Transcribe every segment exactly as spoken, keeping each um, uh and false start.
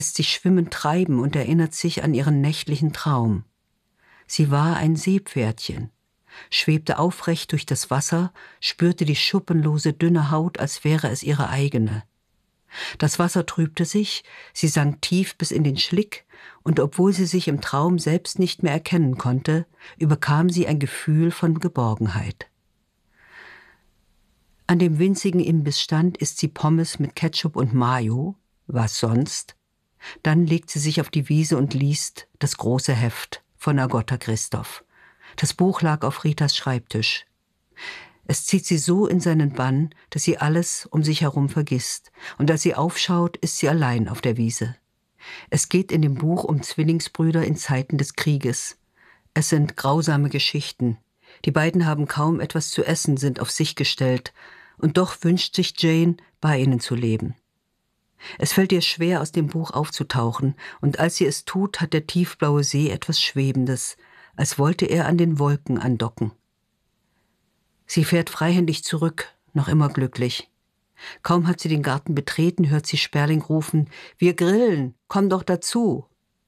lässt sich schwimmend treiben und erinnert sich an ihren nächtlichen Traum. Sie war ein Seepferdchen, schwebte aufrecht durch das Wasser, spürte die schuppenlose, dünne Haut, als wäre es ihre eigene. Das Wasser trübte sich, sie sank tief bis in den Schlick, und obwohl sie sich im Traum selbst nicht mehr erkennen konnte, überkam sie ein Gefühl von Geborgenheit. An dem winzigen Imbissstand isst sie Pommes mit Ketchup und Mayo, was sonst? Dann legt sie sich auf die Wiese und liest das große Heft von Agatha Christoph. Das Buch lag auf Ritas Schreibtisch. Es zieht sie so in seinen Bann, dass sie alles um sich herum vergisst. Und als sie aufschaut, ist sie allein auf der Wiese. Es geht in dem Buch um Zwillingsbrüder in Zeiten des Krieges. Es sind grausame Geschichten. Die beiden haben kaum etwas zu essen, sind auf sich gestellt. Und doch wünscht sich Jane, bei ihnen zu leben. Es fällt ihr schwer, aus dem Buch aufzutauchen. Und als sie es tut, hat der tiefblaue See etwas Schwebendes, als wollte er an den Wolken andocken. Sie fährt freihändig zurück, noch immer glücklich. Kaum hat sie den Garten betreten, hört sie Sperling rufen, »Wir grillen, komm doch dazu!«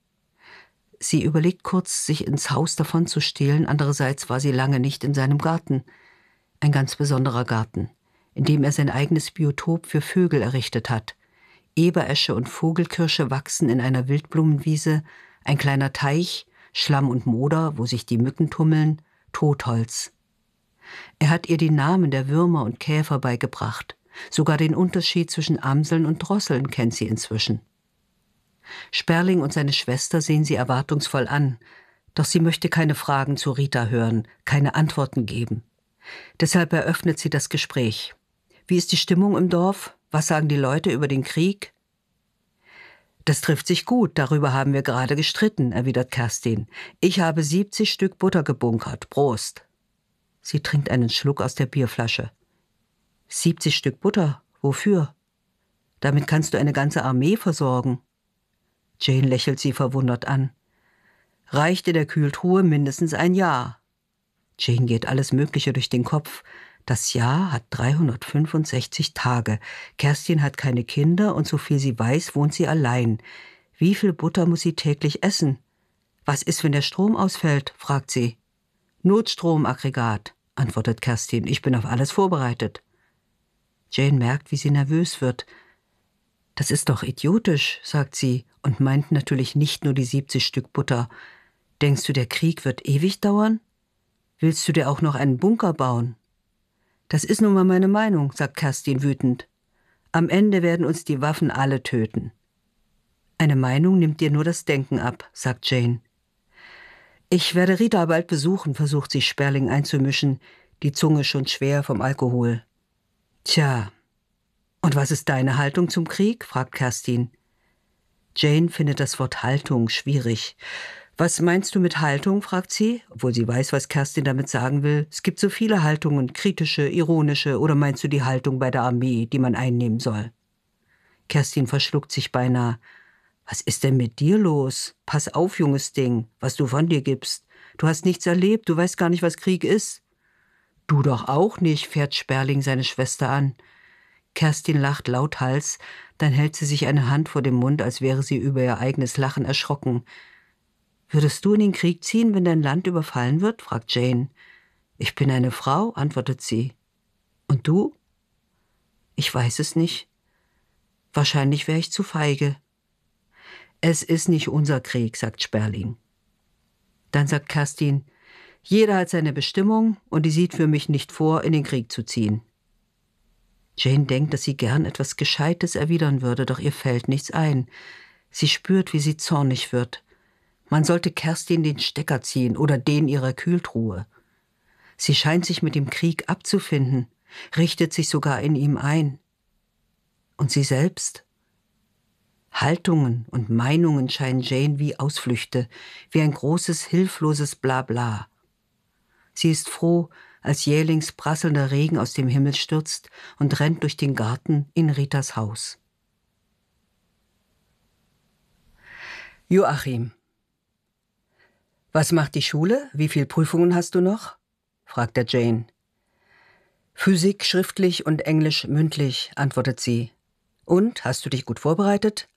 Sie überlegt kurz, sich ins Haus davon zu stehlen, andererseits war sie lange nicht in seinem Garten. Ein ganz besonderer Garten, in dem er sein eigenes Biotop für Vögel errichtet hat. Eberesche und Vogelkirsche wachsen in einer Wildblumenwiese, ein kleiner Teich, Schlamm und Moder, wo sich die Mücken tummeln, Totholz. Er hat ihr die Namen der Würmer und Käfer beigebracht. Sogar den Unterschied zwischen Amseln und Drosseln kennt sie inzwischen. Sperling und seine Schwester sehen sie erwartungsvoll an, doch sie möchte keine Fragen zu Rita hören, keine Antworten geben. Deshalb eröffnet sie das Gespräch. Wie ist die Stimmung im Dorf? Was sagen die Leute über den Krieg? Das trifft sich gut, darüber haben wir gerade gestritten, erwidert Kerstin. Ich habe siebzig Stück Butter gebunkert. Prost. Sie trinkt einen Schluck aus der Bierflasche. siebzig Stück Butter? Wofür? Damit kannst du eine ganze Armee versorgen. Jane lächelt sie verwundert an. Reicht in der Kühltruhe mindestens ein Jahr. Jane geht alles Mögliche durch den Kopf. Das Jahr hat dreihundertfünfundsechzig Tage. Kerstin hat keine Kinder und soviel sie weiß, wohnt sie allein. Wie viel Butter muss sie täglich essen? Was ist, wenn der Strom ausfällt? Fragt sie. Notstromaggregat, antwortet Kerstin. Ich bin auf alles vorbereitet. Jane merkt, wie sie nervös wird. Das ist doch idiotisch, sagt sie und meint natürlich nicht nur die siebzig Stück Butter. Denkst du, der Krieg wird ewig dauern? Willst du dir auch noch einen Bunker bauen? Das ist nun mal meine Meinung, sagt Kerstin wütend. Am Ende werden uns die Waffen alle töten. Eine Meinung nimmt dir nur das Denken ab, sagt Jane. Ich werde Rita bald besuchen, versucht sich Sperling einzumischen, die Zunge schon schwer vom Alkohol. Tja, und was ist deine Haltung zum Krieg? Fragt Kerstin. Jane findet das Wort Haltung schwierig. Was meinst du mit Haltung? Fragt sie, obwohl sie weiß, was Kerstin damit sagen will. Es gibt so viele Haltungen, kritische, ironische, oder meinst du die Haltung bei der Armee, die man einnehmen soll? Kerstin verschluckt sich beinahe. Was ist denn mit dir los? Pass auf, junges Ding, was du von dir gibst. Du hast nichts erlebt, du weißt gar nicht, was Krieg ist. Du doch auch nicht, fährt Sperling seine Schwester an. Kerstin lacht lauthals, dann hält sie sich eine Hand vor dem Mund, als wäre sie über ihr eigenes Lachen erschrocken. Würdest du in den Krieg ziehen, wenn dein Land überfallen wird? Fragt Jane. Ich bin eine Frau, antwortet sie. Und du? Ich weiß es nicht. Wahrscheinlich wäre ich zu feige. Es ist nicht unser Krieg, sagt Sperling. Dann sagt Kerstin, jeder hat seine Bestimmung und die sieht für mich nicht vor, in den Krieg zu ziehen. Jane denkt, dass sie gern etwas Gescheites erwidern würde, doch ihr fällt nichts ein. Sie spürt, wie sie zornig wird. Man sollte Kerstin den Stecker ziehen oder den ihrer Kühltruhe. Sie scheint sich mit dem Krieg abzufinden, richtet sich sogar in ihm ein. Und sie selbst? Haltungen und Meinungen scheinen Jane wie Ausflüchte, wie ein großes, hilfloses Blabla. Sie ist froh, als jählings prasselnder Regen aus dem Himmel stürzt und rennt durch den Garten in Ritas Haus. Joachim. Was macht die Schule? Wie viele Prüfungen hast du noch? Fragt er Jane. Physik schriftlich und Englisch mündlich, antwortet sie. Und, hast du dich gut vorbereitet?